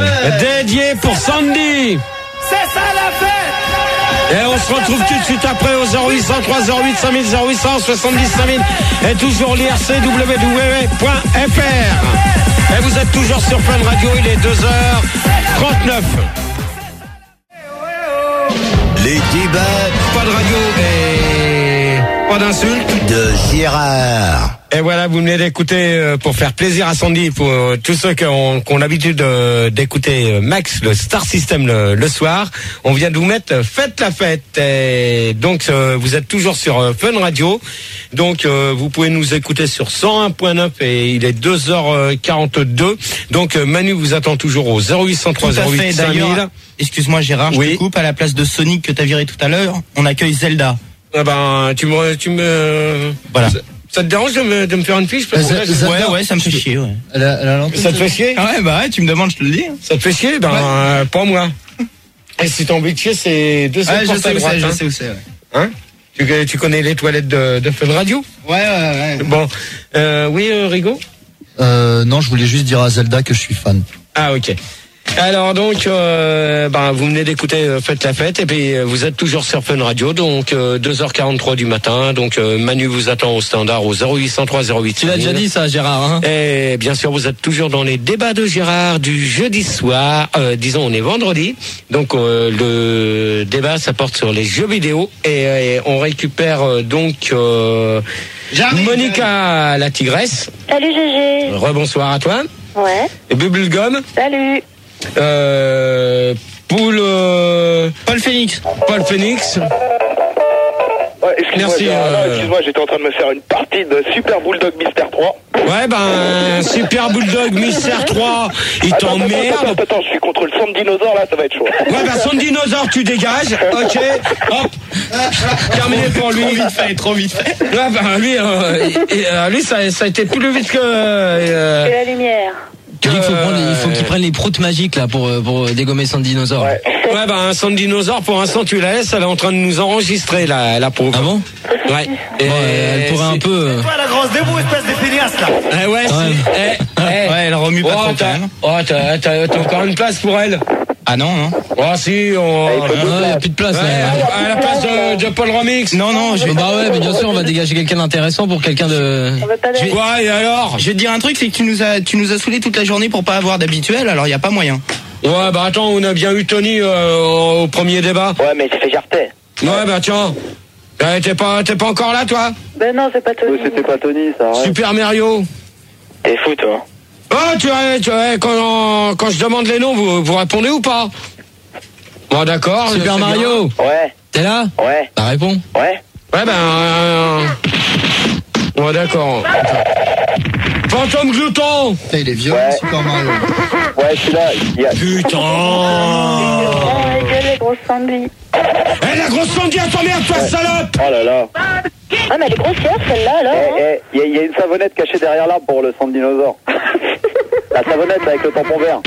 Dédié pour Sandy. C'est ça la fête. Et on se retrouve tout de suite après au 0803 08 5000 0800 70 5000 et toujours l'IRC-www.fr. Et vous êtes toujours sur Fun Radio, il est 2h39. Les débats. Pas de radio et pas d'insultes. De Gérard. Et voilà, vous venez d'écouter pour faire plaisir à Sandy, pour tous ceux qui ont l'habitude d'écouter Max, le Star System le soir. On vient de vous mettre Faites la fête. Et donc vous êtes toujours sur Fun Radio. Donc vous pouvez nous écouter sur 101.9 et il est 2h42. Donc Manu vous attend toujours au 0803 08 5000. Excuse-moi Gérard, oui. Je te coupe. À la place de Sonic que t'as viré tout à l'heure, on accueille Zelda. Ah ben tu me voilà. Ça te dérange de me faire une fiche parce que ouais, ça me fait chier, ouais. Ça te fait chier? Ah ouais, bah ouais, tu me demandes, je te le dis. Ça te fait chier? Ben, pas moi. Et si t'as envie de chier, c'est 200 je sais où c'est, ouais. Hein? Tu connais les toilettes de Fun Radio? Ouais. Bon, oui, Rigo? Non, je voulais juste dire à Zelda que je suis fan. Ah, ok. Alors donc, vous venez d'écouter Faites la fête et puis vous êtes toujours sur Fun Radio, donc 2h43 du matin. Donc Manu vous attend au standard au 0803 08. Tu l'as déjà dit ça, Gérard, hein? Et bien sûr, vous êtes toujours dans les débats de Gérard du jeudi soir. Disons, on est vendredi, donc le débat ça porte sur les jeux vidéo et on récupère donc Monica la tigresse. Salut Gégé. Rebonsoir à toi. Ouais. Et Bubblegum. Salut. Paul Phoenix. Paul Phoenix. Ouais, excuse-moi, merci. Excuse-moi, j'étais en train de me faire une partie de Super Bulldog Mystère 3. Ouais, Super Bulldog Mystère 3, il t'emmerde. Attends, je suis contre le Sand Dinosaure là, ça va être chaud. Ouais, Sand Dinosaure, tu dégages. Ok, hop. Terminé pour lui. Trop vite fait. Ouais, lui, ça a été plus vite que la lumière. Il faut qu'il prenne les proutes magiques là pour dégommer son dinosaure. Ouais, Sand Dinosaure, pour l'instant tu la laisses, elle est en train de nous enregistrer la pauvre. Ah bon? Ouais. Elle pourrait un peu. Toi la grosse debout, espèce de feignasse là. Ouais, Ouais, elle remue pas trop quand même. T'as encore une place pour elle? Ah non. Oh si, Il n'y a plus de place. à la place de Paul Remix. Non, bah ouais, mais bien sûr, on va dégager quelqu'un d'intéressant pour quelqu'un de. Ouais, et alors? Je vais te dire un truc, c'est que tu nous as saoulé toute la journée pour pas avoir d'habituel, alors il y a pas moyen. Ouais, attends, on a bien eu Tony au premier débat. Ouais, mais il s'est fait jarter. Ouais, tiens. T'es pas encore là, toi? Ben non, c'est pas Tony. C'était pas Tony, ça. Ouais. Super Mario. T'es fou, toi. Oh, quand je demande les noms, vous répondez ou pas? Bon, d'accord. Super Mario. Ouais. T'es là? Ouais. Bah réponds. Ouais. Ouais, ouais, d'accord. Fantôme Glouton. Il est violent, Ouais. Super Mario. Ouais, celui-là, il y a... Putain. Oh, ma gueule, les grosses Sandy. Eh, la grosse Sandy, à ton merde, toi, salope. Oh là là. Ah, mais elle est grossière celle-là, alors. Hein. Il y a une savonnette cachée derrière l'arbre pour le Sand Dinosaure. La savonnette avec le tampon vert.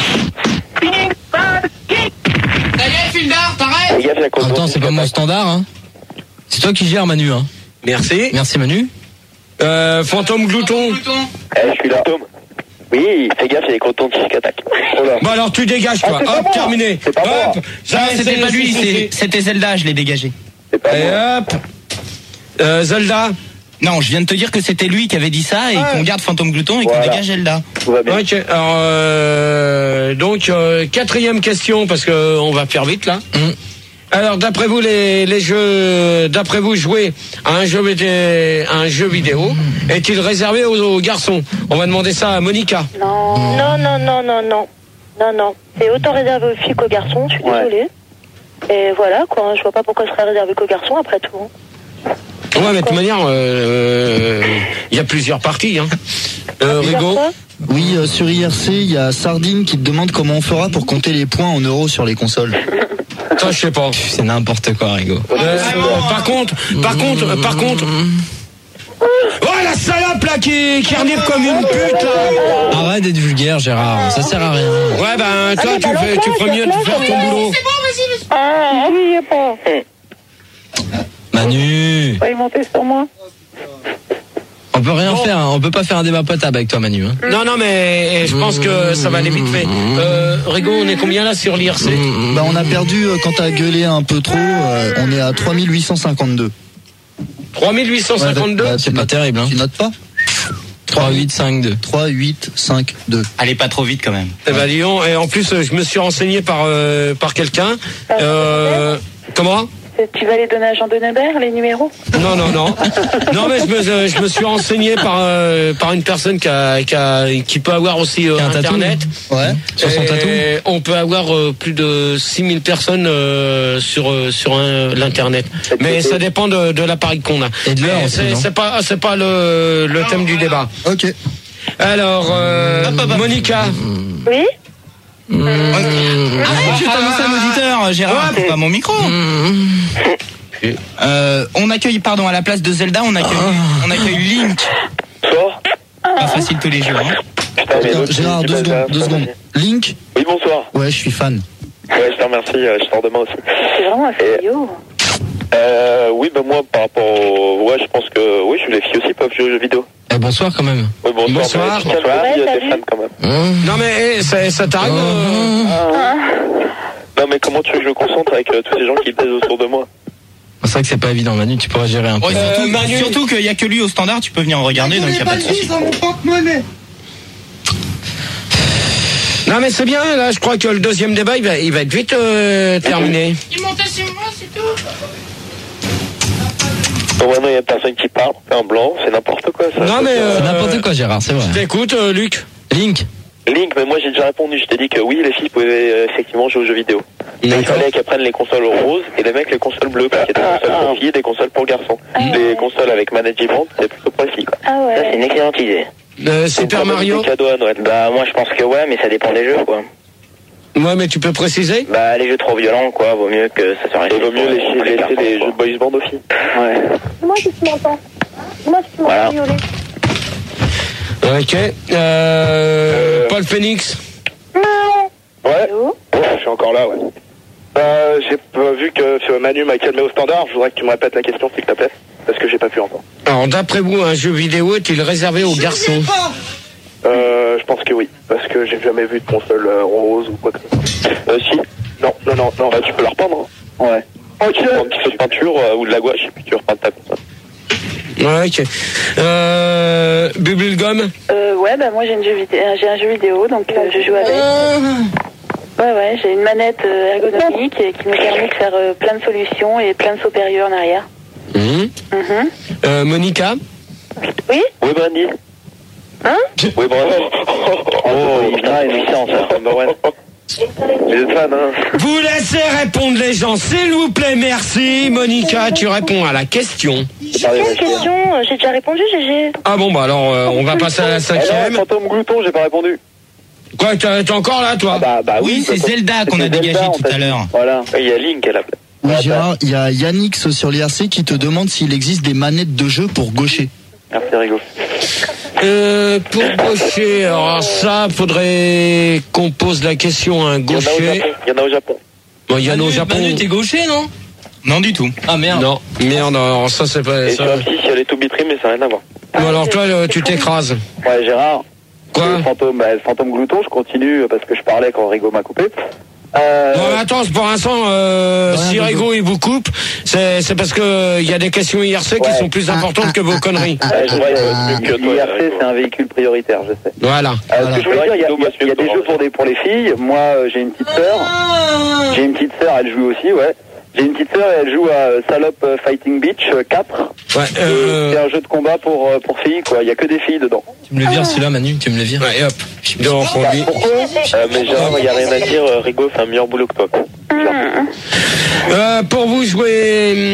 Les gars, En même temps, c'est pas mon standard, hein. C'est toi qui gères, Manu, hein. Merci. Merci, Manu. Fantôme Glouton. je suis là. Oui, fais gaffe, il y a des crotons qui s'attaquent. Oh là. Bon, alors tu dégages, toi. Ah, c'est pas Hop, moi. terminé. C'est pas moi. Hop. C'était pas lui, c'était Zelda, je l'ai dégagé. C'est pas Et moi. hop. Zelda. Non, je viens de te dire que c'était lui qui avait dit ça et qu'on garde Fantôme Glouton et qu'on Voilà. dégage Zelda. Tout va bien. Ok, alors donc quatrième question parce que on va faire vite là. Alors d'après vous les jeux, d'après vous jouer à un jeu vidéo est-il réservé aux garçons? On va demander ça à Monica. Non. C'est autant réservé aux filles qu'aux garçons, je suis désolée. Et voilà, quoi. Je vois pas pourquoi ce serait réservé qu'aux garçons, après tout. Ouais, mais de toute manière, il y a plusieurs parties. Hein. Rigo. Oui, sur IRC, il y a Sardine qui te demande comment on fera pour compter les points en euros sur les consoles. Ça, je sais pas. C'est n'importe quoi, Rigo. Par contre. Oh, la salope là qui renifle comme une pute là. Arrête d'être vulgaire, Gérard. Ça sert à rien. Ouais, toi, tu ferais mieux de faire ton boulot. Ah, oui, pas. Manu. Pas y monter sur moi. Oh, On peut rien faire, hein. On peut pas faire un débat potable avec toi, Manu. Hein. Non, mais je pense que ça va aller vite fait. Rigo, on est combien là sur l'IRC? Bah on a perdu quand t'as gueulé un peu trop. On est à 3852. 3852. C'est pas terrible. Hein. Tu notes pas? 3852. 3852. Allez pas trop vite quand même. Eh ben, dis donc, et en plus, je me suis renseigné par quelqu'un. Comment? Tu vas les donner à Jean Denebert, les numéros? Non. Non, mais je me suis renseigné par une personne qui peut avoir aussi Internet. Ouais. Sur son tatou. On peut avoir plus de 6000 personnes sur l'internet. Mais ça dépend de l'appareil qu'on a. Et de l'heure aussi, non? C'est pas le thème du débat. Ok. Alors, Monica. Oui? Arrête, je t'annonce un auditeur, Gérard, coupe pas mon micro. On accueille, à la place de Zelda, on accueille Link. Bonsoir. Pas facile tous les jours. Hein. Putain, mais l'autre, Gérard, il dit 2 secondes. Link? Oui, bonsoir. Ouais, je suis fan. Ouais, je te remercie, je t'en demande aussi. C'est vraiment un fillot. Oui, moi, par rapport au... Ouais, je pense que... Oui, les filles aussi peuvent jouer aux jeux vidéo. Bonsoir quand même. Oui, Bonsoir. Mais, Ouais, t'es fan quand même. Non, mais ça t'arrive Non, mais comment tu veux que je me concentre avec tous ces gens qui pèsent autour de moi? C'est vrai que c'est pas évident, Manu, tu pourras gérer un peu. Ouais, surtout qu'il y a que lui au standard, tu peux venir regarder, donc y a pas de souci. Non, mais c'est bien, là, je crois que le deuxième débat, il va être vite terminé. Il monte chez moi, c'est tout. Bon, maintenant, il y a personne qui parle, un blanc, c'est n'importe quoi, ça. Non, mais... C'est n'importe quoi, Gérard, c'est vrai. Je t'écoute, Luc. Link. Link, mais moi j'ai déjà répondu, je t'ai dit que oui, les filles pouvaient effectivement jouer aux jeux vidéo. Mais il fallait qu'elles prennent les consoles roses et les mecs les consoles bleues, parce qu'il y a des consoles pour filles et des consoles pour garçons. Les consoles avec management, c'est plutôt pour les filles, quoi. Ah ouais. Ça, c'est une excellente idée. Super Mario. Cadeau à Noël. Bah, moi je pense que ouais, mais ça dépend des jeux, quoi. Ouais, mais tu peux préciser? Bah, les jeux trop violents, quoi, vaut mieux que ça soit... Il vaut mieux laisser les jeux de boys band aux filles. Ouais. Moi, si tu m'entends. Moi, si tu m'entends violer. Ok. Paul Phoenix. Ouais. Je suis encore là, ouais. J'ai vu que Manu m'a calmé au standard. Je voudrais que tu me répètes la question, s'il te plaît. Parce que j'ai pas pu entendre. Alors, d'après vous, un jeu vidéo est-il réservé aux garçons? Je pense que oui. Parce que j'ai jamais vu de console rose ou quoi que ce soit. Si. Non. Tu peux la reprendre. Hein. Ouais. Ok. Un petit peu de peinture ou de la gouache, et puis tu reprends ta console. Ouais, ok. Bubblegum. Ouais, bah moi j'ai un jeu vidéo, donc je joue avec. Ouais, j'ai une manette ergonomique qui me permet de faire plein de solutions et plein de sauts périlleux en arrière. Monica. Oui? Oui, Brandy. Hein? Oui, bravo. Oh, putain, il est puissant, ça. Number one. Vous êtes fan, hein? Vous laissez répondre les gens, s'il vous plaît, merci. Monica, tu réponds à la question. Quelle question? J'ai déjà répondu, GG. Ah bon, bah alors, on va passer à la 5e. Fantôme Glouton, j'ai pas répondu. Quoi, t'es encore là, toi? Bah Oui, c'est Zelda qu'on a dégagé tout à l'heure. Voilà. Il y a Link à la place. Oui, Gérard, il y a Yannix sur l'IRC qui te demande s'il existe des manettes de jeu pour gaucher. Merci, Rigo. Pour gaucher, alors ça, faudrait qu'on pose la question à un gaucher. Il y en a au Japon. Bon, il y en a au Japon. Manu, t'es gaucher, non? Non, du tout. Ah merde. Non, merde, alors ça c'est pas Et ça. sur M6, il y a les to be trim, mais ça n'a rien à voir. Bon, alors toi, tu t'écrases. Ouais, Gérard. Quoi? Le fantôme Glouton, je continue parce que je parlais quand Rigo m'a coupé. Non, attends, pour l'instant, si Rigo il vous coupe, c'est parce que il y a des questions IRC qui sont plus importantes que vos conneries. L'IRC, c'est un véhicule prioritaire, je sais. Voilà. Ce que je voulais dire, il y a des jeux pour les filles. Moi, j'ai une petite sœur. Elle joue aussi, ouais. J'ai une petite sœur et elle joue à Salop Fighting Beach 4. Ouais, c'est un jeu de combat pour filles, quoi. Il y a que des filles dedans. Tu me le vires celui-là, Manu, tu me le vires. Ouais, hop. Donc, on dit... Pourquoi mais genre, il n'y a rien à dire. Rigo fait un meilleur boulot que toi, quoi. Pour vous jouer...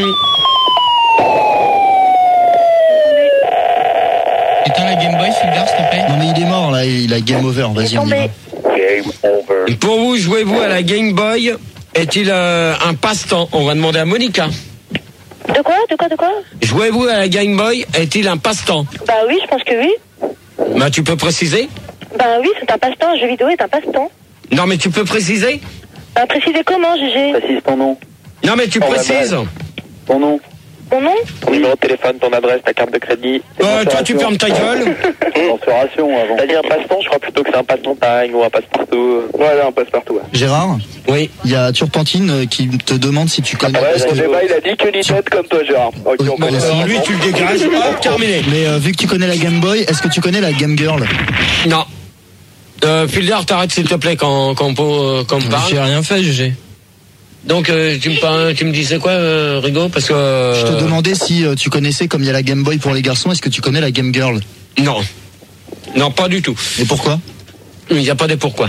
Éteins la Game Boy, Fulgar, s'il te plaît. Non mais il est mort là, il a game over, vas-y on y va. Game over. Pour vous, jouez-vous à la Game Boy? Est-il un passe-temps? On va demander à Monica. De quoi? Jouez-vous à la Game Boy? Est-il un passe-temps? Bah oui, je pense que oui. Bah, tu peux préciser? Bah oui, c'est un passe-temps, un jeu vidéo est un passe-temps. Non, mais tu peux préciser? Bah précisez comment, GG? Précise ton nom. Non, mais tu précises. Ton nom. Ton nom? Ton numéro de téléphone, ton adresse, ta carte de crédit. Toi, tu fermes ta gueule. Mensuration avant. T'as dit un passe-temps, je crois plutôt que c'est un passe-montagne ou un passe-partout. Ouais, un passe-partout. Ouais. Gérard, Oui. il y a Turpentine qui te demande si tu connais. Ouais, son débat, il a dit que Nitette comme toi, Gérard. Ok, on connaît. Alors lui, tu le dégages. Hop, terminé. Mais vu que tu connais la Game Boy, est-ce que tu connais la Game Girl? Non. Fielder, t'arrêtes s'il te plaît quand on me parle. J'ai rien fait, GG. Donc tu me disais quoi, Rigo? Parce que Je te demandais si tu connaissais, comme il y a la Game Boy pour les garçons, est-ce que tu connais la Game Girl? Non. Non, pas du tout. Et pourquoi? Il n'y a pas de pourquoi.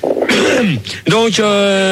Donc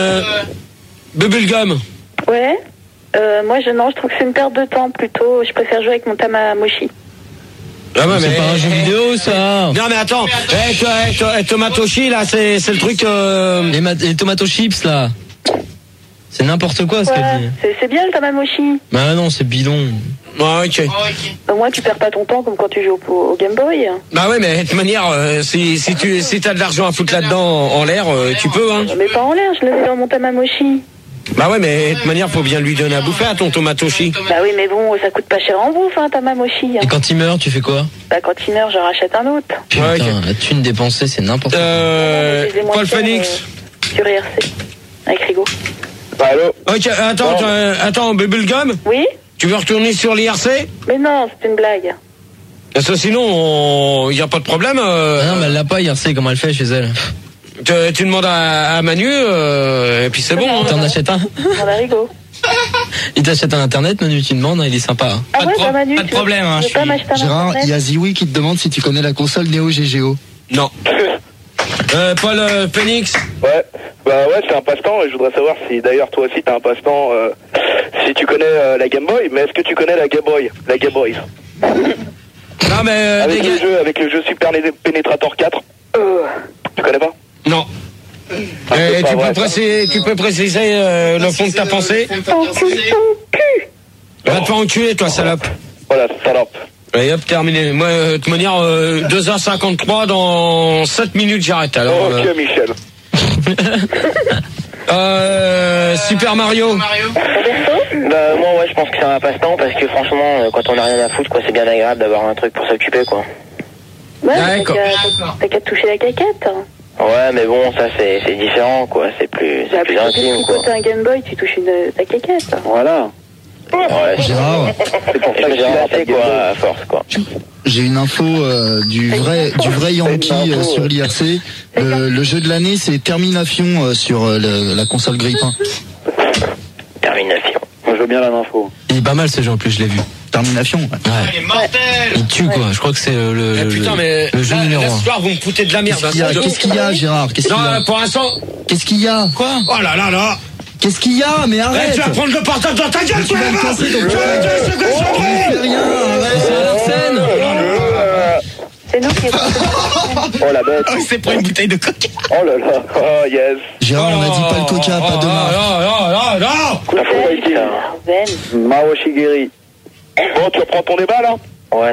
Bubblegum. Ouais. Moi, je trouve que c'est une perte de temps plutôt. Je préfère jouer avec mon Tamagotchi. Ah ouais, C'est pas un jeu vidéo, ça. Non mais attends, Tomatoshi là, c'est le truc. Les tomato chips, là. C'est n'importe quoi ce qu'elle dit. C'est bien le Tamagotchi. Bah non, c'est bidon. Ouais, ok. Au moins, tu perds pas ton temps comme quand tu joues au Game Boy. Bah ouais, mais de toute manière, si t'as de l'argent à foutre là-dedans en l'air, tu peux, hein. Mais pas en l'air, je le mets dans mon Tamagotchi. Bah ouais, mais de toute manière, faut bien lui donner à bouffer à ton Tomatoshi. Bah oui, mais bon, ça coûte pas cher en bouffe, hein, Tamagotchi. Et quand il meurt, tu fais quoi? Bah quand il meurt, je rachète un autre. Putain, Ouais, ok. la thune dépensée, c'est n'importe quoi. Je les ai moins Paul chers, Phoenix. Sur IRC. Avec Rigo. Allô? Ok, attends, Bubblegum, Oui? tu veux retourner sur l'IRC? Mais non, c'est une blague. Parce que sinon, il n'y a pas de problème. Ah non, mais elle l'a pas, il sait comment elle fait chez elle. Tu demandes à Manu, et puis c'est bon. Hein. T'en achètes un? On a Rigo. Il t'achète un internet, Manu, tu demandes, il est sympa. Ah ouais, bah Manu, pas de problème, hein, tu veux pas m'acheter un Gérard, il y a internet? Ziwi qui te demande si tu connais la console Neo GGO. Non. Paul Phoenix. Ouais, bah ouais, c'est un passe-temps et je voudrais savoir si d'ailleurs toi aussi t'as un passe-temps, si tu connais la Game Boy, mais est-ce que tu connais la Game Boy? La Game Boy. Non mais Avec le jeu Super Penetrator 4. Tu connais pas? non. Tu peux préciser le fond de ta pensée? Va te faire enculer, toi, salope. Voilà, salope. Et hop, terminé. Moi, de toute manière, 2h53, dans 7 minutes, j'arrête. Alors, Ok, Michel. Super Mario. Bah moi ouais, je pense que c'est un passe-temps parce que franchement quand on a rien à foutre quoi, c'est bien agréable d'avoir un truc pour s'occuper quoi. Ouais, D'accord. t'as qu'à toucher la caquette. Ouais mais bon ça c'est différent quoi, c'est plus intime quoi. Quand t'as un Game Boy, tu touches ta caquette. Voilà. Ouais, Gérard, c'est pour ça que j'ai inventé quoi à force quoi. j'ai une info du vrai Yankee sur l'IRC. Le jeu de l'année, c'est Termination sur la console Grille-Pain. Termination. Moi je veux bien l'info. Il est pas mal ce jeu en plus, je l'ai vu. Termination. Ouais. Ouais. Il tue quoi, je crois que c'est le jeu numéro 1. Ce soir, vous me foutez de la merde. Qu'est-ce qu'il y a, Gérard? Qu'est-ce qu'il y a? Non, pour l'instant. Qu'est-ce qu'il y a? Quoi? Oh là là là. Qu'est-ce qu'il y a? Mais arrête! Tu vas prendre le portable dans ta gueule, Tu vas me casser ton fais rien, arrête! C'est nous qui... Oh la bête. C'est pour une bouteille de coca. Oh là là. Oh yes. Gérard, on a dit pas le coca, pas de marque. Ben. Mao Shigeri. Bon, tu reprends ton débat là? Ouais,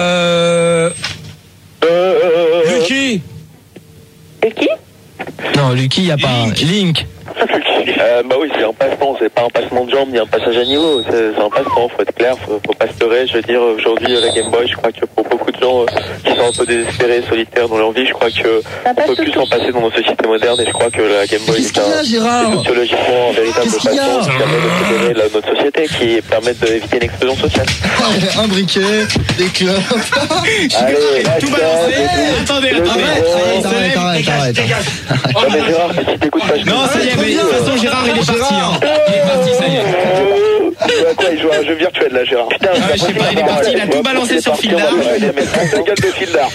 Lucky. Et qui? Non, Lucky, il y a pas un Link. Bah oui, c'est un passe-temps, c'est pas un passement de jambes ni un passage à niveau, c'est un passe-temps, faut être clair, faut pas se leurrer. Je veux dire, aujourd'hui, la Game Boy, je crois que pour beaucoup de gens qui sont un peu désespérés, solitaires dans leur vie, je crois que on peut plus s'en passer dans nos sociétés modernes et je crois que la Game Boy est sociologiquement un véritable passe-temps qui permet de fédérer notre société, qui permet d'éviter une explosion sociale. Un briquet, des clubs. Allez, Tout balancé. Attendez, Arrête. Non mais Gérard, si t'écoutes pas, je Non, ça y est, mais de toute façon, Gérard, il est parti. Hein. Il est parti, ça y est. Il joue à quoi? Il joue à un jeu virtuel là, Gérard. Putain, je sais pas, il est parti, il a tout balancé sur Fildar. Il a mis la gueule de Fildar.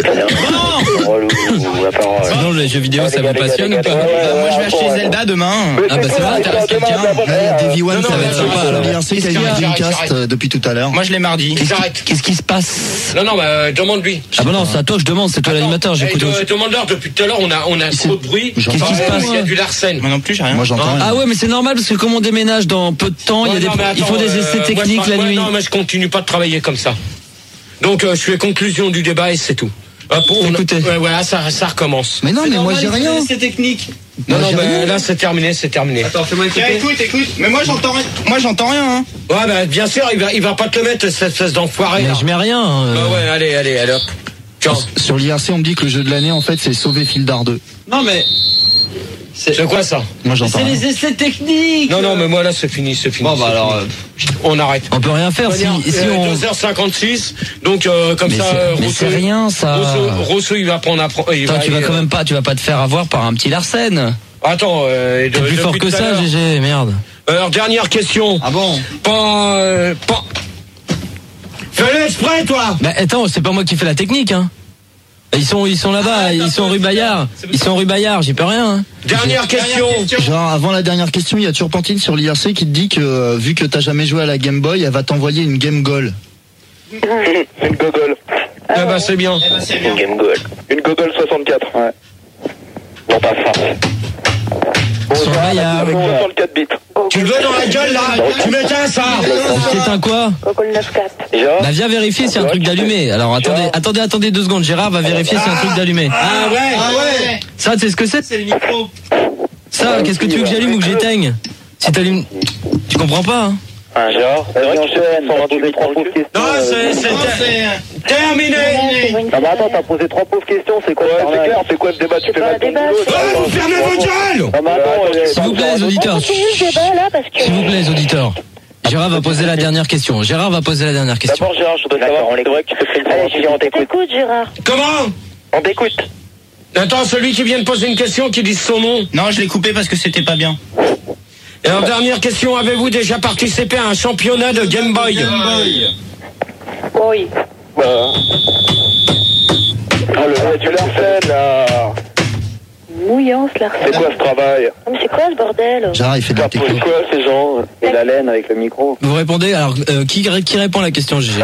Sinon, les jeux vidéo, ça vous passionne ou pas? Moi, je vais acheter Zelda demain. Ah bah c'est vrai, t'intéresse quelqu'un? Davy One, ça va être sympa. Alors, non. l'IRC, il y a une Dreamcast depuis tout à l'heure. Moi, je l'ai mardi. Qu'est-ce qui se passe? Non, bah, demande-lui. Ah bah non, c'est à toi que je demande, c'est toi l'animateur, j'écoute. Demande-leur, depuis tout à l'heure, on a trop de bruit. Qu'est-ce qui se passe? Il y a du Larsen. Moi non plus, j'ai rien. Moi, j'entends rien. Ah ouais, mais c'est normal parce que comme on déménage dans peu de temps, il faut des essais techniques la nuit. Non, mais je continue pas de travailler comme ça. Donc, je fais conclusion du débat et c'est tout. Écoutez. Ouais, voilà, ça recommence. Mais non, mais moi j'ai rien. C'est technique. Non, Moi, j'ai mais rien. là c'est terminé. Attends, fais-moi écouter. Écoute. Mais moi j'entends rien. Hein. Ouais, bah bien sûr, il va pas te le mettre, cette espèce d'enfoiré. Mais là. je mets rien. Bah ouais, allez, hop. Tiens. Sur l'IRC, on me dit que le jeu de l'année, en fait, c'est Sauver Fildar 2. Non mais. C'est quoi ça? Moi j'entends C'est rien. les essais techniques. Non, mais moi là c'est fini. Bon bah alors. On arrête. On peut rien faire si on. 2h56, donc comme Mais ça, c'est rien ça. Rousseau il va prendre Attends, tu vas quand même pas, tu vas pas te faire avoir par un petit Larsen. Attends, T'es plus fort que ça, GG, merde. Alors dernière question. Ah bon? Pas. Fais-le exprès, toi. Bah attends, c'est pas moi qui fais la technique, hein. Ils sont là-bas, ils sont rue Bayard. Ils sont rue Bayard, j'y peux rien. Hein. Dernière question. Genre, avant la dernière question, il y a Turpentine sur l'IRC qui te dit que vu que t'as jamais joué à la Game Boy, elle va t'envoyer une Game Goal. Une Gogol. Ah bah c'est bien. Une Game Goal. Une Gogol 64. Ouais. Non, pas ça. Sur Bayard. Avec 64 bits. Tu le veux dans la gueule là? Tu m'éteins ça? C'est un quoi? Gogol 9-4. Bah viens vérifier si c'est un truc d'allumé. Alors attendez 2 secondes. Gérard va vérifier si c'est un truc d'allumé. Ah ouais. Ça, tu sais ce que c'est? C'est le micro. Ça, qu'est-ce que tu veux que j'allume ou que j'éteigne? Si t'allumes, tu comprends pas, hein? Genre, c'est vrai que je 128 fausses questions. Non, c'est terminé. Ah bah attends, t'as posé 3 pauvres questions, c'est quoi? Ouais, c'est clair, c'est quoi le débat? Tu fais pas mal un ton débat, boulot. Ouais, vous fermez vos gueules. Ah bah attends, S'il vous plaît, les auditeurs. Continue le débat là parce que. S'il vous plaît, les auditeurs. Gérard va poser la dernière question. D'abord Gérard, je voudrais savoir, c'est vrai que tu te fais une formation. On t'écoute, Gérard. Comment? On t'écoute. Attends, celui qui vient de poser une question, qui dit son nom. Non, je l'ai coupé parce que c'était pas bien. Et alors, dernière question, avez-vous déjà participé à un championnat de Game Boy? Oui. Ah, le vrai du Larsen, là. Mouillance, Larsen. C'est quoi ce travail? Mais c'est quoi ce bordel? Gérard, il fait de la C'est techno. quoi ces gens? Et la laine avec le micro. Vous répondez. Alors, qui répond à la question, GG?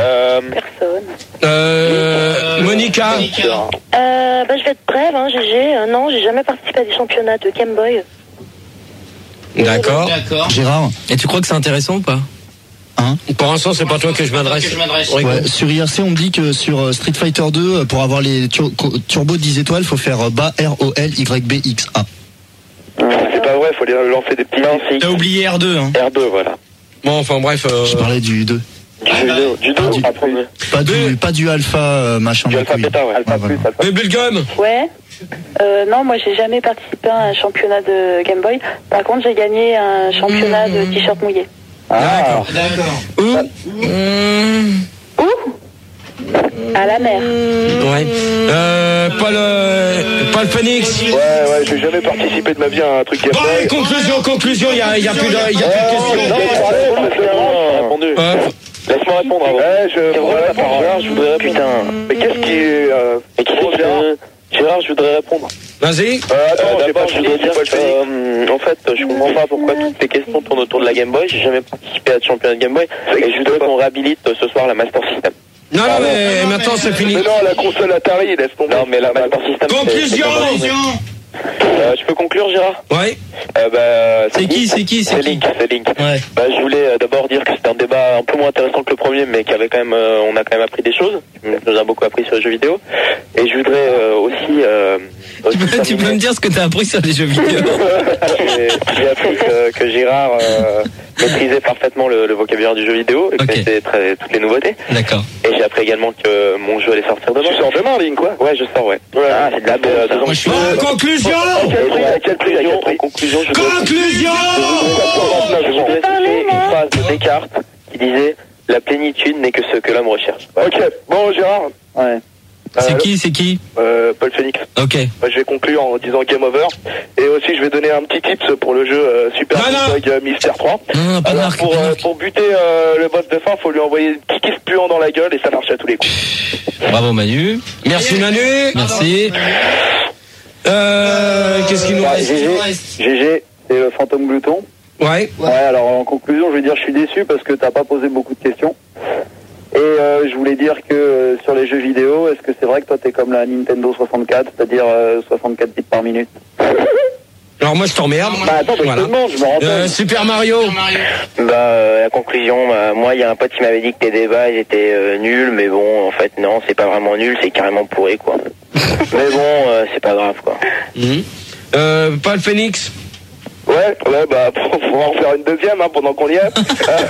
Personne. Monica. Bah je vais être brève, hein, GG. Non, j'ai jamais participé à des championnats de Game Boy. D'accord. Gérard, Et tu crois que c'est intéressant ou pas? Pour l'instant, c'est pas toi que je m'adresse. ouais, sur IRC, on me dit que sur Street Fighter 2, pour avoir les turbos 10 étoiles, faut faire bas ROLYBXA. C'est pas vrai, faut les lancer des petits lancers. T'as oublié R2, hein. R2, voilà. Bon, enfin bref. Je parlais du 2. Du 2, Pas du alpha machin. Du alpha couille. bêta, ouais. Alpha Ouais, plus, voilà. alpha. Mais Bullgum. Ouais. Non, moi j'ai jamais participé à un championnat de Game Boy. Par contre, j'ai gagné un championnat de t-shirt mouillé. Ah, Où? Où? À la mer. Ouais. Paul Phoenix. ouais, j'ai jamais participé de ma vie à un truc Bon, allez, conclusion, il y a plus de questions. Laisse-moi répondre avant. Je voudrais répondre. Putain. Mais qu'est-ce qui Gérard, je voudrais répondre. Vas-y. Attends, j'ai pas fini. En fait, je comprends pas pourquoi toutes ces questions tournent autour de la Game Boy. J'ai jamais participé à de championnat de Game Boy. Et je voudrais qu'on réhabilite ce soir la Master System. Non, mais maintenant c'est fini. Mais non, la console Atari, laisse tomber. Non, mais la Master System. Conclusion. Je peux conclure, Gérard? Ouais. C'est qui C'est Link. Ouais. Je voulais d'abord dire que c'était un débat un peu moins intéressant que le premier, mais qui avait quand même, on a quand même appris des choses. On nous a beaucoup appris sur les jeux vidéo. Et je voudrais aussi Tu peux me dire ce que t'as appris sur les jeux vidéo? J'ai appris que Gérard maîtrisait parfaitement le vocabulaire du jeu vidéo et connaissait toutes les nouveautés. D'accord. Et j'ai appris également que mon jeu allait sortir demain. Tu sors demain, Link, quoi? Ouais, je sors, ouais. Ah, c'est de la bonne. Moi, je suis... Conclusion. Conclusion. Conclusion. Je voudrais citer une phrase de Descartes qui disait la plénitude n'est que ce que l'homme recherche. Ok, bon Gérard. Ouais. C'est qui Paul Phoenix. Ok. Je vais conclure en disant game over. Et aussi je vais donner un petit tips pour le jeu Super Meat Boy Mystère 3. Non, pas de marque. Pour buter le boss de fin, faut lui envoyer une petit kiff puant dans la gueule et ça marche à tous les coups. Bravo Manu. Merci Manu. Merci. Qu'est-ce qu'il nous reste? GG, c'est le fantôme glouton. Ouais. Ouais, alors en conclusion, je vais dire je suis déçu parce que t'as pas posé beaucoup de questions. Et je voulais dire que sur les jeux vidéo, est-ce que c'est vrai que toi t'es comme la Nintendo 64, c'est-à-dire 64 bits par minute? Alors moi je t'emmerde. Bah attends, je te demande, je me rappelle. Super Mario. La conclusion, moi, il y a un pote qui m'avait dit que tes débats, ils étaient nuls, mais bon, en fait, non, c'est pas vraiment nul, c'est carrément pourri, quoi. Mais bon, c'est pas grave, quoi. Paul Phoenix. Ouais, bah, faut en faire une deuxième, hein, pendant qu'on y est.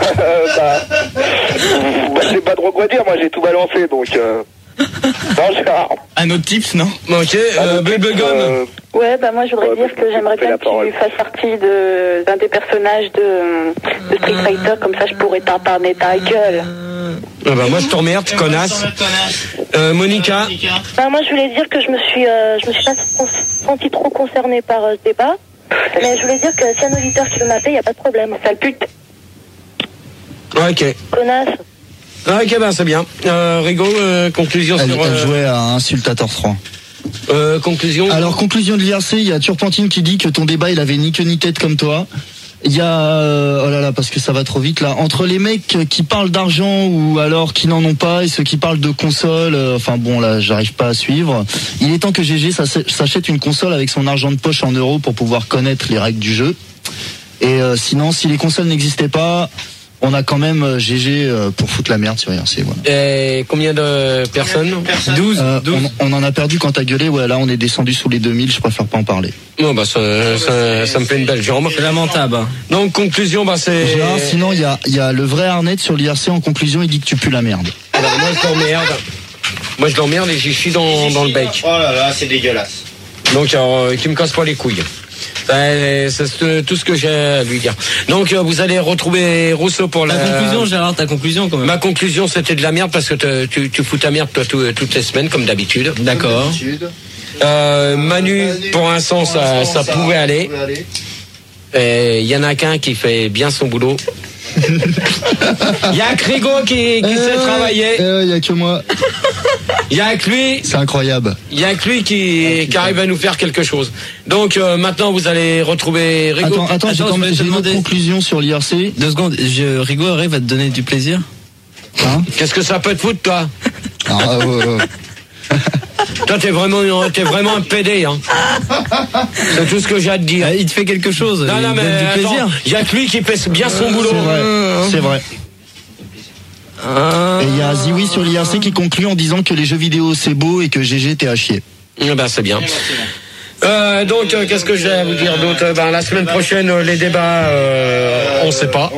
J'ai pas trop quoi dire, moi j'ai tout balancé, donc non, Gérard. Un autre tips, non? Ok, Bubblegum. Ouais, bah moi je voudrais dire que j'aimerais bien que tu fasses partie d'un des personnages de Street Fighter, comme ça je pourrais t'emparner ta gueule. Ah bah moi je t'emmerde, connasse. Monica. Bah moi je voulais dire que je me suis pas senti trop concernée par ce débat, mais je voulais dire que si un auditeur qui veut m'appeler, y a pas de problème. Sale pute. Ok. Connasse. Ok, ben c'est bien. Rigo, conclusion elle sur... jouait à Insultator 3. Conclusion. Alors, conclusion de l'IRC, il y a Turpentine qui dit que ton débat, il avait ni queue ni tête comme toi. Il y a... oh là là, parce que ça va trop vite là. Entre les mecs qui parlent d'argent ou alors qui n'en ont pas et ceux qui parlent de console, enfin bon là, j'arrive pas à suivre. Il est temps que GG s'achète une console avec son argent de poche en euros pour pouvoir connaître les règles du jeu. Et sinon, si les consoles n'existaient pas... On a quand même GG pour foutre la merde sur IRC. Voilà. Et combien de personnes? 12. On en a perdu quand t'as gueulé. Ouais, là on est descendu sous les 2000. Je préfère pas en parler. Non, bah ça me fait une belle jambe. C'est lamentable. Donc conclusion, bah c'est. Gérard, sinon il y a le vrai Arnett sur l'IRC en conclusion. Il dit que tu pues la merde. Alors moi je l'emmerde. Moi je l'emmerde et j'y chie dans le bec. Oh là là, c'est dégueulasse. Donc qui me casse pas les couilles. C'est tout ce que j'ai à lui dire. Donc vous allez retrouver Rousseau pour la conclusion, Gérard, ta conclusion quand même. Ma conclusion c'était de la merde parce que tu fous ta merde toi toutes les semaines comme d'habitude. D'accord. Manu pour l'instant ça pouvait aller. Il y en a qu'un qui fait bien son boulot. Il y a que Rigo qui sait travailler. Il y a que moi. Il y a que lui. C'est incroyable. Il y a que lui qui arrive à nous faire quelque chose. Donc maintenant vous allez retrouver Rigo. Attends, j'ai une autre conclusion sur l'IRC. 2 secondes, Rigo arrive à te donner du plaisir. Hein? Qu'est-ce que ça peut te foutre toi? Toi t'es vraiment un PD hein. C'est tout ce que j'ai à te dire. Il te fait quelque chose. Non mais du plaisir. Il y a que lui qui fait bien son boulot. C'est vrai. Et il y a Ziwi sur l'IRC qui conclut en disant que les jeux vidéo c'est beau et que GG t'es à chier. Ben c'est bien. Donc qu'est-ce que j'ai à vous dire d'autre? La semaine prochaine les débats on sait pas.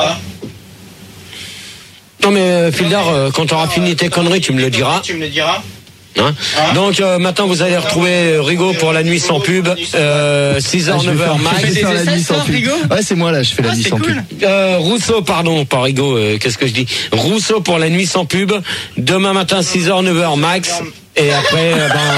Non mais Fildar, quand tu auras fini tes conneries tu me le diras. Hein donc maintenant vous allez retrouver Rigo pour la nuit sans pub 6h 9h max. Ouais c'est moi là, je fais la nuit sans pub. Rousseau pardon, pas Rigo, qu'est-ce que je dis? Rousseau pour la nuit sans pub demain matin 6h 9h max. Et après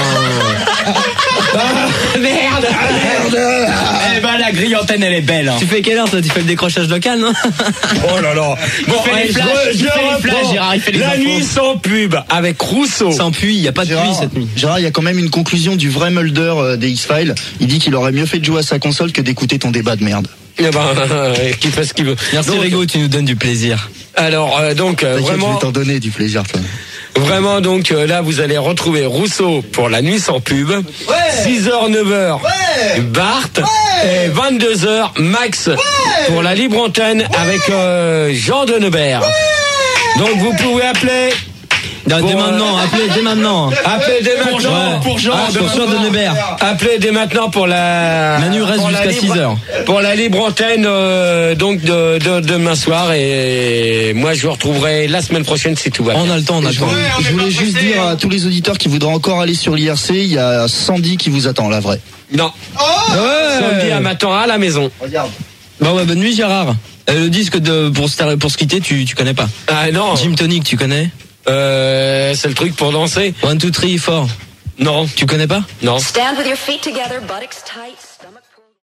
merde. Eh ben la grille antenne elle est belle hein. Tu fais quelle heure toi? Tu fais le décrochage local non? Oh là là. Bon, je reprends Gérard, il fait les la nuit sans pub avec Rousseau. Sans pluie, il n'y a pas de pluie cette nuit. Gérard, il y a quand même une conclusion du vrai Mulder des X-Files. Il dit qu'il aurait mieux fait de jouer à sa console que d'écouter ton débat de merde. Qu'il fait ce qu'il veut. Merci Rigo, tu nous donnes du plaisir. Alors donc vraiment. Je vais t'en donner du plaisir toi. Vraiment donc là vous allez retrouver Rousseau pour la nuit sans pub. 6h 9h Bart et 22h Max pour la libre antenne avec Jean de Neubert. Donc vous pouvez appeler dès maintenant. Appelez dès maintenant pour Jean de Neubert. Appelez dès maintenant pour la Manu reste jusqu'à 6h. Pour la libre antenne donc de demain soir et moi je vous retrouverai la semaine prochaine si tout va bien. On a le temps, Je voulais juste dire à tous les auditeurs qui voudraient encore aller sur l'IRC, il y a Sandy qui vous attend, la vraie. Non. Sandy elle m'attend à la maison. Regarde. Bon bonne nuit Gérard. Le disque pour se quitter, tu connais pas? Ah non. Gym Tonic, tu connais? C'est le truc pour danser. 1, 2, 3, 4. Non. Tu connais pas? Non. Stand with your feet together, buttocks tight.